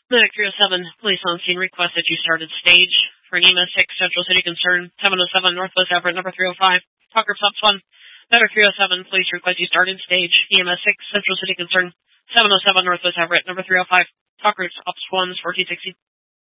Medic 307, police on scene request that you started stage for an EMS 6 Central City Concern, 707 Northwest Everett, number 305. Talker Stops 1. Medic 307, police request you started stage, EMS 6 Central City Concern, 707 Northwest Everett, number 305. Talker Stops 1 is 1460.